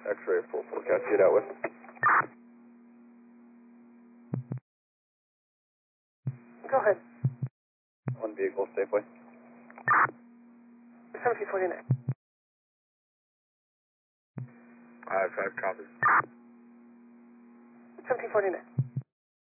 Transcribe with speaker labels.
Speaker 1: X-ray 44, Cascade out with.
Speaker 2: Go ahead.
Speaker 1: One vehicle safely.
Speaker 2: 1749.
Speaker 1: 5 copies.
Speaker 2: 1749.